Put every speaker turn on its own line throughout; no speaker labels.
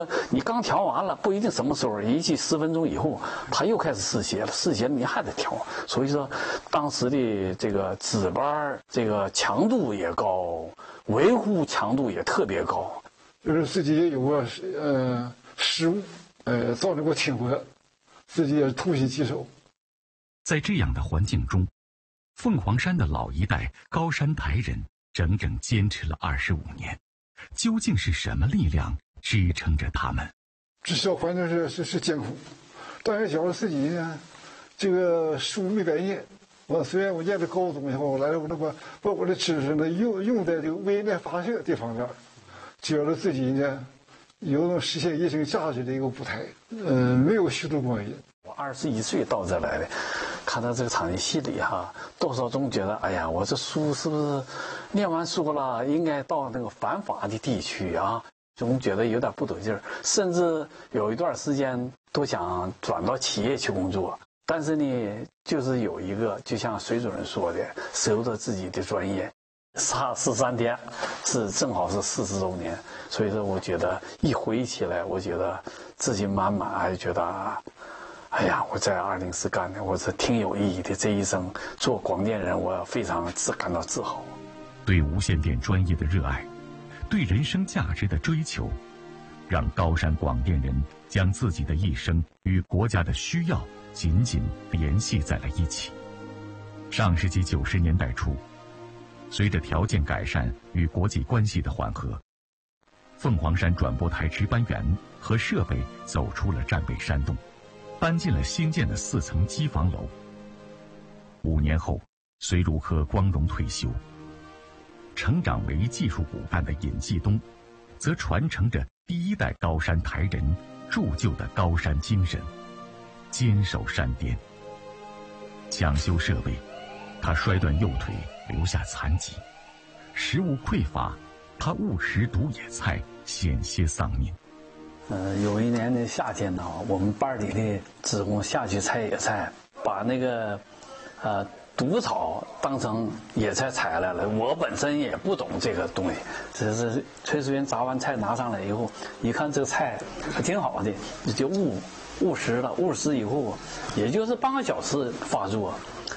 你刚调完了，不一定什么时候，也许10分钟以后，它又开始失血了，失血了你还得调。所以说，当时的这个值班这个强度也高，维护强度也特别高。
就是自己有过失误，造成过停火，自己也是痛心疾首。
在这样的环境中，凤凰山的老一代高山台人整整坚持了25年。究竟是什么力量支撑着他们？
这小环境是艰苦，但是觉得自己呢，这个书没白念。虽然我念的高中以后，来我把我的知识呢用在这个危难发现这方面，觉得自己呢有能实现人生价值的一个舞台。没有虚度光阴。
我21岁到这来的，看到这个场戏里多少总觉得，哎呀，我这书是不是念完书了，应该到那个繁华的地区啊？总觉得有点不对劲儿，甚至有一段时间都想转到企业去工作。但是呢，就是有一个，就像水主任说的，守着自己的专业。差13天，正好是40周年，所以说我觉得一回忆起来，我觉得自己满满，还觉得。哎呀，我在204干的，我是挺有意义的。这一生做广电人，我非常感到自豪。
对无线电专业的热爱，对人生价值的追求，让高山广电人将自己的一生与国家的需要紧紧联系在了一起。上世纪90年代初，随着条件改善与国际关系的缓和，凤凰山转播台值班员和设备走出了战备山洞，搬进了新建的4层机房楼。5年后，隋如科光荣退休，成长为技术骨干的尹继东，则传承着第一代高山台人铸就的高山精神，坚守山巅。抢修设备，他摔断右腿，留下残疾；食物匮乏，他误食毒野菜，险些丧命。
有一年的夏天呢，我们班里的职工下去采野菜，把那个毒草当成野菜采来了。我本身也不懂这个东西，只是炊事员炸完菜拿上来以后，一看这个菜还挺好的，就误食了。误食以后，也就是半个小时发作，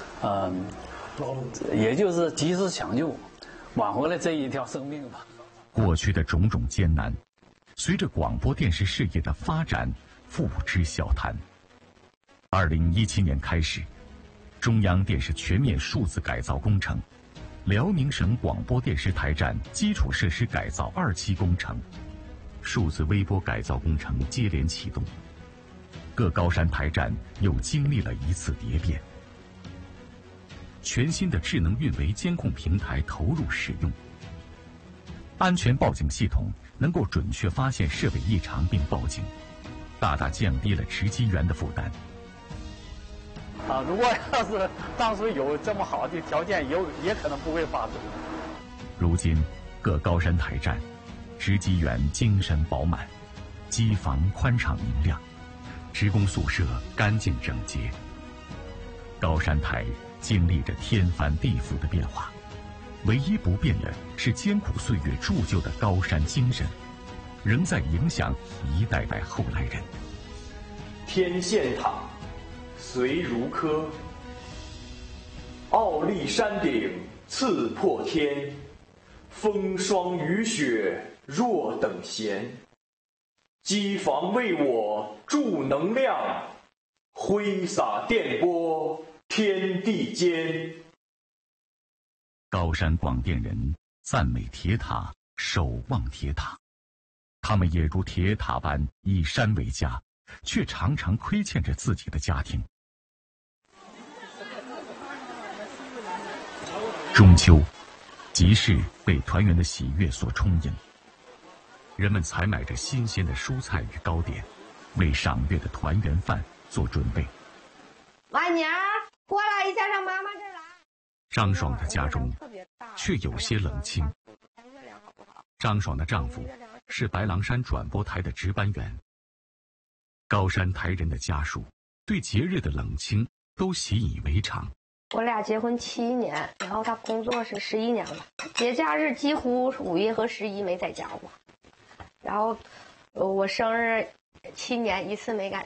也就是及时抢救，挽回了这一条生命吧。
过去的种种艰难，随着广播电视事业的发展，付之笑谈。2017年开始，中央电视全面数字改造工程、辽宁省广播电视台站基础设施改造2期工程、数字微波改造工程接连启动，各高山台站又经历了一次蝶变。全新的智能运维监控平台投入使用，安全报警系统能够准确发现设备异常并报警，大大降低了值机员的负担。
如果要是当时有这么好的条件，也可能不会发生。
如今，各高山台站，值机员精神饱满，机房宽敞明亮，职工宿舍干净整洁。高山台经历着天翻地覆的变化，唯一不变的是艰苦岁月铸就的高山精神，仍在影响一代代后来人。
天线塔，隋如科，傲立山顶刺破天，风霜雨雪若等闲。机房为我注能量，挥洒电波天地间。
高山广电人赞美铁塔，守望铁塔，他们也如铁塔般以山为家，却常常亏欠着自己的家庭。中秋，集市被团圆的喜悦所充盈，人们采买着新鲜的蔬菜与糕点，为赏月的团圆饭做准备。
晚年过来一下，上妈妈这儿来。
张爽的家中却有些冷清。张爽的丈夫是白狼山转播台的值班员。高山台人的家属对节日的冷清都习以为常。
我俩结婚7年，然后他工作是11年了，节假日几乎5月和11没在家过。然后我生日7年一次没赶